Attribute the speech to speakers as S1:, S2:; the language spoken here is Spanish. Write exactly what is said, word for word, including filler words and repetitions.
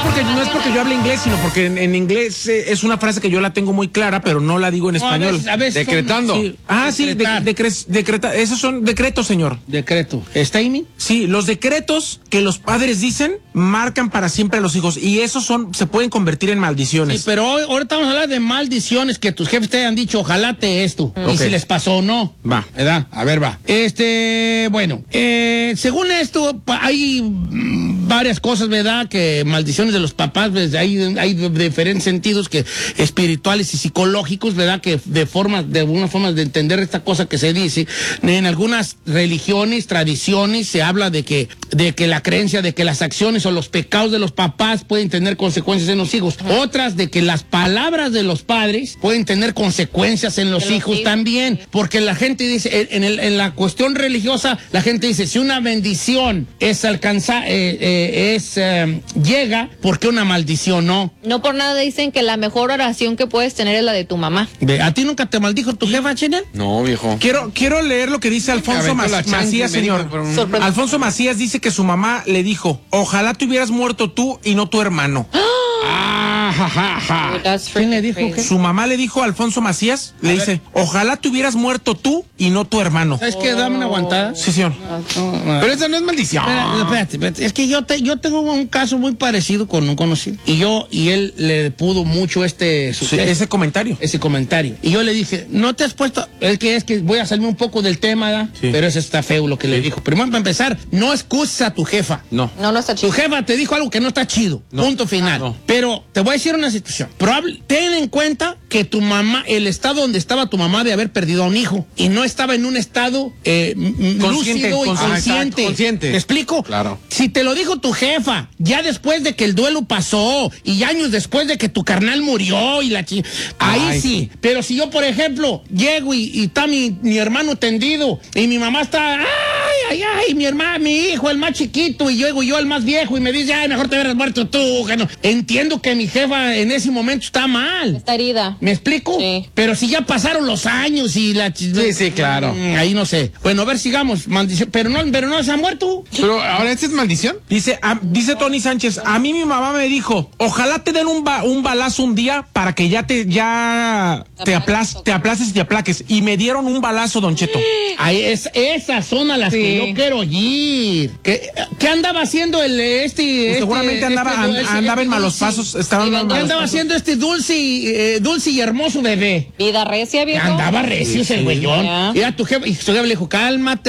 S1: porque, no es porque yo hable inglés, sino porque en, en inglés eh, es una frase que yo la tengo muy clara, pero no la digo en
S2: No, a
S1: español.
S2: veces- a veces
S1: Decretando.
S2: son-
S1: Sí. Ah, sí, de,
S2: Decretar.
S1: decre- decreta, esos son decretos, señor.
S2: Decreto. ¿Está ahí, mi?
S1: Sí, los decretos que los padres dicen marcan para siempre a los hijos y esos son, se pueden convertir en maldiciones.
S2: Sí, pero hoy, ahorita vamos a hablar de maldiciones que tus jefes te hayan dicho, ojalá te esto. Y
S1: Ok.
S2: si les pasó o no.
S1: Va.
S2: ¿Verdad? A ver, va. Este, bueno, eh, según esto, pa- hay mm, varias cosas, ¿verdad? Que maldiciones de los papás, pues, hay, hay de- de diferentes sentidos que espirituales y psicológicos, ¿verdad? Que de forma, de alguna forma de entender esta cosa que se dice, en algunas religiones, tradiciones, se habla de que, de que la creencia de que las acciones o los pecados de los papás pueden tener consecuencias en los hijos. Otras de que las palabras de los padres pueden tener consecuencias en los
S3: En los
S2: hijos
S3: hijos.
S2: también. Porque la gente dice, en, en el- en la cuestión religiosa, la gente dice, si una bendición es alcanzar, eh, eh, es, eh, llega, ¿por qué una maldición no?
S3: No por nada dicen que la mejor oración que puedes tener es la de tu mamá.
S2: Ve, ¿a ti nunca te maldijo tu jefa, Chenel?
S4: No, viejo.
S1: Quiero, quiero leer lo que dice Alfonso
S4: Aventó la
S1: Mas-
S4: chancla,
S1: Macías,
S4: me dijo,
S1: señor.
S4: por un-
S3: Sorprendente.
S1: Alfonso Macías dice que su mamá le dijo, ojalá te hubieras muerto tú y no tu hermano.
S2: Ah, ja, ja, ja.
S3: That's
S2: ¿Quién le
S3: freaking
S2: dijo
S3: crazy.
S2: que?
S1: Su mamá le dijo a Alfonso Macías, le dice, ojalá te hubieras muerto tú y no tu hermano.
S2: ¿Sabes qué? Dame una aguantada.
S1: Sí, señor.
S2: No, no,
S4: Pero esa no es maldición.
S2: Espérate, espérate, espérate. Es que yo te, yo tengo un caso muy parecido con un conocido. Y yo, y él le pudo mucho este
S1: Sí,
S2: suceso,
S1: ese comentario.
S2: ese comentario. Y yo le dije, no te has puesto, es que es que voy a salirme un poco del tema, ¿verdad?
S1: Sí.
S2: Pero eso está feo lo que le dijo. Primero, para empezar, no excuses a tu jefa.
S1: No.
S3: No, no está
S2: Tu
S3: chido.
S2: jefa te dijo algo que no está chido.
S1: No.
S2: Punto final.
S1: No.
S2: Pero te voy a decir una situación. Probable, ten en cuenta que tu mamá, el estado donde estaba tu mamá de haber perdido a un hijo y no estaba en un estado eh, m- m-
S1: Consciente,
S2: lúcido y
S1: consciente.
S2: consciente.
S4: Exacto, consciente.
S2: ¿Me explico?
S4: Claro.
S2: Si te lo dijo tu jefa, ya después de que el duelo pasó y años después de que tu carnal murió y la chi... Ahí
S1: Ay,
S2: sí.
S1: sí.
S2: Pero si yo, por ejemplo, llego y, y está mi, mi hermano tendido y mi mamá está, ay, ay, ay, mi hermano, mi hijo, el más chiquito, y llego yo, el más viejo, y me dice, ay, mejor te hubieras muerto tú. Que no. Entiendo que mi jefa en ese momento está mal.
S3: Está herida.
S2: ¿Me explico?
S3: Sí.
S2: Pero si ya pasaron los años y la... chi-
S4: Sí, sí, claro.
S2: Mm, Ahí no sé. Bueno, a ver, sigamos. Maldición. Pero no, pero no se ha muerto.
S4: Pero ahora, ¿esta es maldición?
S1: Dice, ah, dice Tony Sánchez, a mí mi mamá me dijo, ojalá te den un, ba- un balazo un día para que ya te, ya te, aplas- te aplaces y te aplaques. Y me dieron un balazo, Don Cheto.
S2: Ahí es, esas son a las
S3: Sí.
S2: que yo quiero ir. ¿Qué, qué andaba haciendo el este?
S1: Pues
S2: este
S1: seguramente andaba,
S2: este-
S1: an-
S2: ese-
S1: andaba en
S2: este
S1: malos
S2: dulce?
S1: pasos. Estaba en
S3: Sí,
S1: malos
S2: ¿Qué andaba
S1: pasos.
S2: haciendo este dulce, y, eh, dulce y hermoso bebé?
S3: Vida recia, viejo.
S2: Andaba recio ese
S1: Sí.
S2: güeyón.
S3: Ya.
S2: Mira, tu jefe, y su jefe le dijo, cálmate.